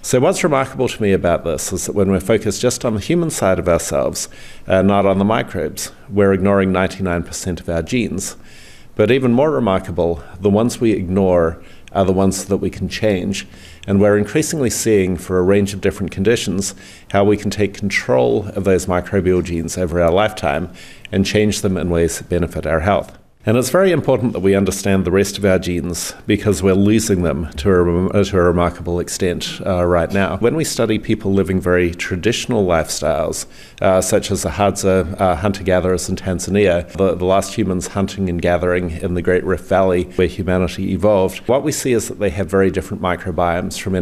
So what's remarkable to me about this is that when we're focused just on the human side of ourselves, not on the microbes, we're ignoring 99% of our genes. But even more remarkable, the ones we ignore are the ones that we can change. And we're increasingly seeing, for a range of different conditions, how we can take control of those microbial genes over our lifetime and change them in ways that benefit our health. And it's very important that we understand the rest of our genes because we're losing them to a remarkable extent right now. When we study people living very traditional lifestyles, such as the Hadza hunter-gatherers in Tanzania, the last humans hunting and gathering in the Great Rift Valley where humanity evolved, what we see is that they have very different microbiomes from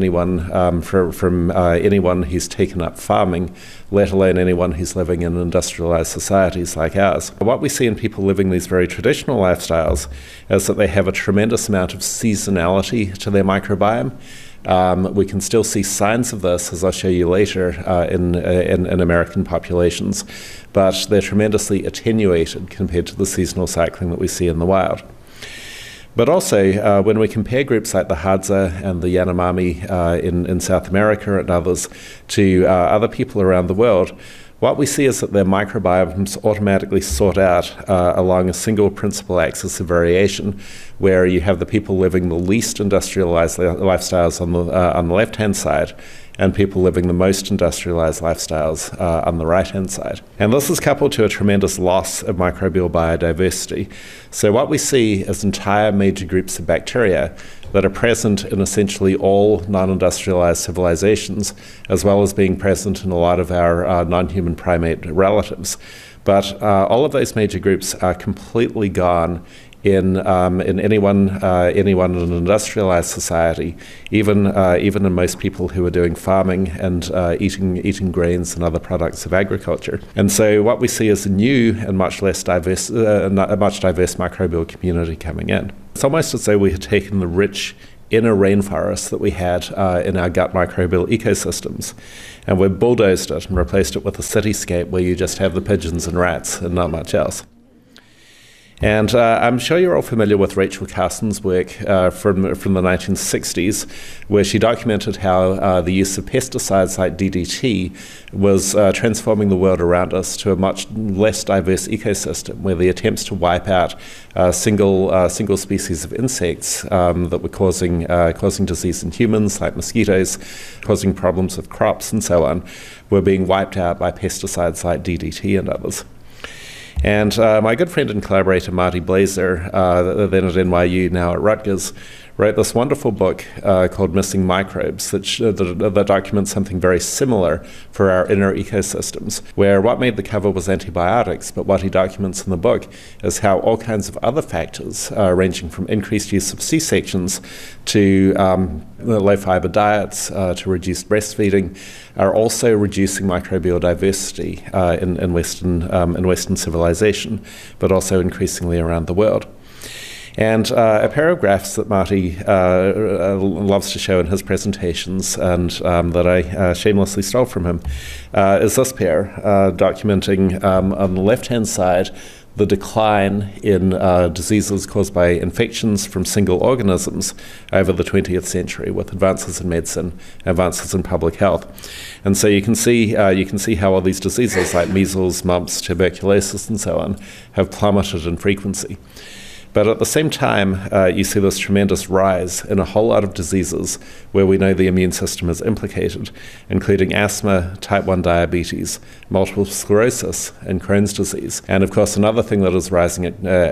anyone who's taken up farming, let alone anyone who's living in industrialized societies like ours. What we see in people living these very traditional lifestyles is that they have a tremendous amount of seasonality to their microbiome. We can still see signs of this, as I'll show you later, in American populations, but they're tremendously attenuated compared to the seasonal cycling that we see in the wild. But also, when we compare groups like the Hadza and the Yanomami in South America and others to other people around the world, what we see is that their microbiomes automatically sort out along a single principal axis of variation, where you have the people living the least industrialized lifestyles on the left-hand side, and people living the most industrialized lifestyles on the right-hand side. And this is coupled to a tremendous loss of microbial biodiversity. So what we see is entire major groups of bacteria that are present in essentially all non-industrialized civilizations, as well as being present in a lot of our non-human primate relatives. But all of those major groups are completely gone in anyone in an industrialized society, even in most people who are doing farming and eating grains and other products of agriculture. And so what we see is a new and much diverse microbial community coming in. It's almost as though we had taken the rich inner rainforest that we had in our gut microbial ecosystems, and we've bulldozed it and replaced it with a cityscape where you just have the pigeons and rats and not much else. And I'm sure you're all familiar with Rachel Carson's work from the 1960s, where she documented how the use of pesticides like DDT was transforming the world around us to a much less diverse ecosystem, where the attempts to wipe out single species of insects that were causing disease in humans, like mosquitoes, causing problems with crops and so on, were being wiped out by pesticides like DDT and others. And my good friend and collaborator Marty Blaser, then at NYU, now at Rutgers, wrote this wonderful book called Missing Microbes that documents something very similar for our inner ecosystems, where what made the cover was antibiotics, but what he documents in the book is how all kinds of other factors, ranging from increased use of C-sections to low-fiber diets to reduced breastfeeding, are also reducing microbial diversity in Western civilization, but also increasingly around the world. And a pair of graphs that Marty loves to show in his presentations, and that I shamelessly stole from him, is this pair, documenting on the left-hand side the decline in diseases caused by infections from single organisms over the 20th century, with advances in medicine, advances in public health. And so you can see how all these diseases like measles, mumps, tuberculosis, and so on have plummeted in frequency. But at the same time, you see this tremendous rise in a whole lot of diseases where we know the immune system is implicated, including asthma, type 1 diabetes, multiple sclerosis, and Crohn's disease. And of course, another thing that is rising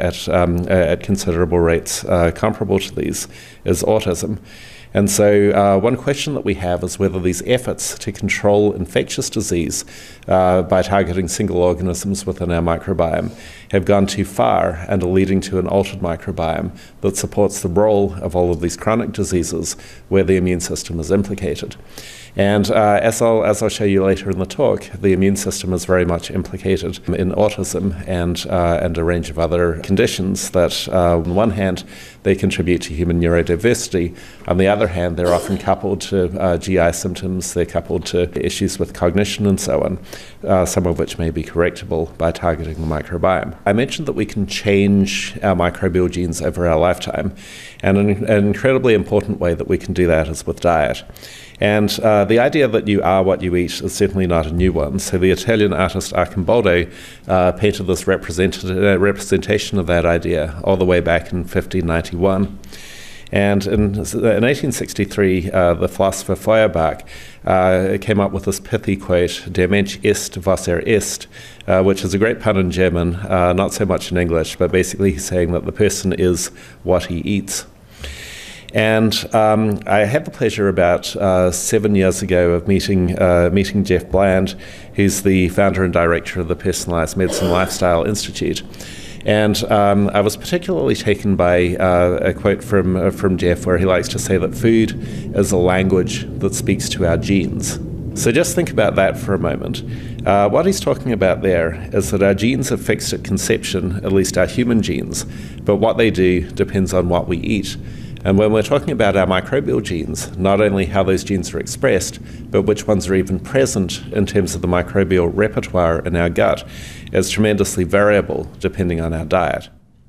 at considerable rates comparable to these is autism. And so one question that we have is whether these efforts to control infectious disease by targeting single organisms within our microbiome have gone too far and are leading to an altered microbiome that supports the role of all of these chronic diseases where the immune system is implicated. And as I'll show you later in the talk, the immune system is very much implicated in autism and a range of other conditions that, on one hand, they contribute to human neurodiversity. On the other hand, they're often coupled to GI symptoms, they're coupled to issues with cognition and so on, some of which may be correctable by targeting the microbiome. I mentioned that we can change our microbial genes over our lifetime, and an incredibly important way that we can do that is with diet. And The idea that you are what you eat is certainly not a new one. So the Italian artist Arcimboldo painted this representation of that idea all the way back in 1591. And in 1863, the philosopher Feuerbach came up with this pithy quote, Der Mensch ist, was ist, which is a great pun in German, not so much in English, but basically he's saying that the person is what he eats. And I had the pleasure about 7 years ago of meeting Jeff Bland, who's the founder and director of the Personalized Medicine Lifestyle Institute. And I was particularly taken by a quote from Jeff where he likes to say that food is a language that speaks to our genes. So just think about that for a moment. What he's talking about there is that our genes are fixed at conception, at least our human genes, but what they do depends on what we eat. And when we're talking about our microbial genes, not only how those genes are expressed, but which ones are even present in terms of the microbial repertoire in our gut, is tremendously variable depending on our diet.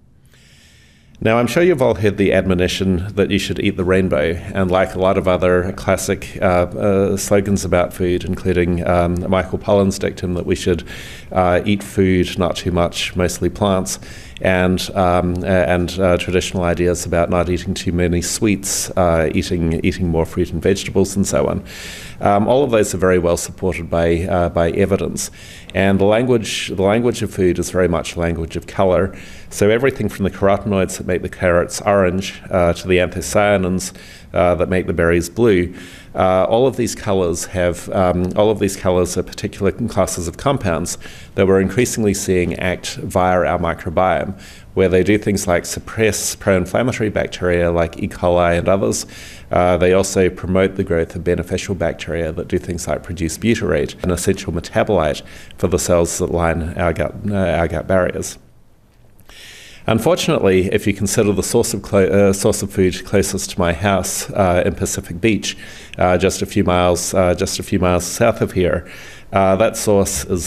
Now, I'm sure you've all heard the admonition that you should eat the rainbow, and like a lot of other classic slogans about food, including Michael Pollan's dictum that we should eat food, not too much, mostly plants, and traditional ideas about not eating too many sweets, eating more fruit and vegetables, and so on. All of those are very well supported by evidence, and the language of food is very much a language of color. So everything from the carotenoids that make the carrots orange to the anthocyanins that make the berries blue, all of these colors are particular classes of compounds that we're increasingly seeing act via our microbiome, where they do things like suppress pro-inflammatory bacteria like E. coli and others. They also promote the growth of beneficial bacteria that do things like produce butyrate, an essential metabolite for the cells that line our gut barriers. Unfortunately, if you consider the source of food closest to my house in Pacific Beach, just a few miles south of here, that source is